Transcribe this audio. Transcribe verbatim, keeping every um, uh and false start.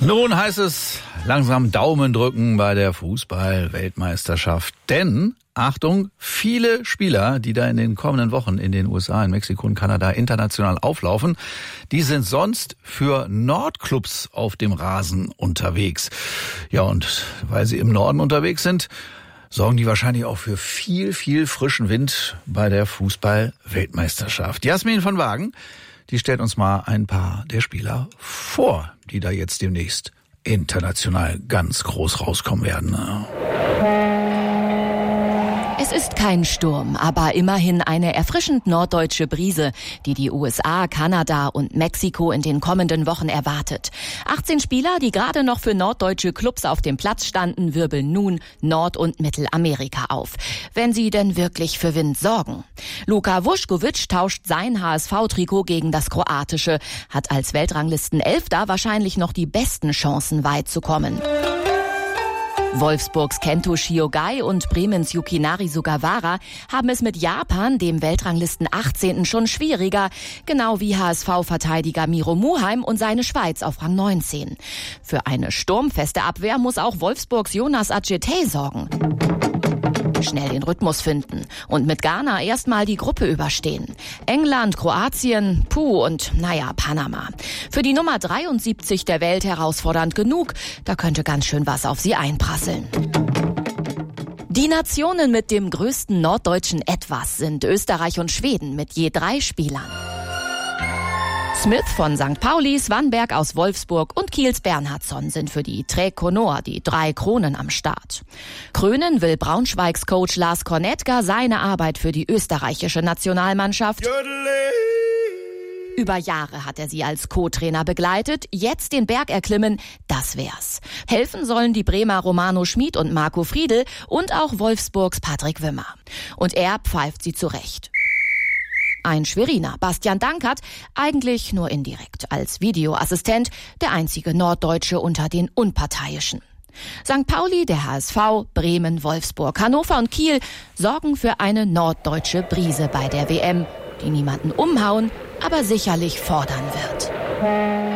Nun heißt es langsam Daumen drücken bei der Fußball-Weltmeisterschaft. Denn, Achtung, viele Spieler, die da in den kommenden Wochen in den U S A, in Mexiko und Kanada international auflaufen, die sind sonst für Nordclubs auf dem Rasen unterwegs. Ja, und weil sie im Norden unterwegs sind, sorgen die wahrscheinlich auch für viel, viel frischen Wind bei der Fußball-Weltmeisterschaft. Jasmin von Wagen, die stellt uns mal ein paar der Spieler vor, die da jetzt demnächst international ganz groß rauskommen werden. Es ist kein Sturm, aber immerhin eine erfrischend norddeutsche Brise, die die U S A, Kanada und Mexiko in den kommenden Wochen erwartet. achtzehn Spieler, die gerade noch für norddeutsche Clubs auf dem Platz standen, wirbeln nun Nord- und Mittelamerika auf. Wenn sie denn wirklich für Wind sorgen. Luka Vuskovic tauscht sein H S V-Trikot gegen das kroatische, hat als Weltranglisten-Elfter wahrscheinlich noch die besten Chancen, weit zu kommen. Wolfsburgs Kento Shiogai und Bremens Yukinari Sugawara haben es mit Japan, dem Weltranglisten achtzehnten schon schwieriger, genau wie H S V-Verteidiger Miro Muheim und seine Schweiz auf Rang neunzehn. Für eine sturmfeste Abwehr muss auch Wolfsburgs Jonas Adjetey sorgen. Schnell den Rhythmus finden und mit Ghana erstmal die Gruppe überstehen. England, Kroatien, puh und naja, Panama. Für die Nummer dreiundsiebzig der Welt herausfordernd genug, da könnte ganz schön was auf sie einprasseln. Die Nationen mit dem größten norddeutschen Etwas sind Österreich und Schweden mit je drei Spielern. Smith von Sankt Pauli, Svanberg aus Wolfsburg und Kiels Bernhardsson sind für die Trek-Konor die drei Kronen am Start. Krönen will Braunschweigs Coach Lars Kornetka seine Arbeit für die österreichische Nationalmannschaft. Über Jahre hat er sie als Co-Trainer begleitet. Jetzt den Berg erklimmen, das wär's. Helfen sollen die Bremer Romano Schmid und Marco Friedl und auch Wolfsburgs Patrick Wimmer. Und er pfeift sie zurecht. Ein Schweriner, Bastian Dankert, eigentlich nur indirekt, als Videoassistent, der einzige Norddeutsche unter den Unparteiischen. Sankt Pauli, der H S V, Bremen, Wolfsburg, Hannover und Kiel sorgen für eine norddeutsche Brise bei der W M, die niemanden umhauen, aber sicherlich fordern wird.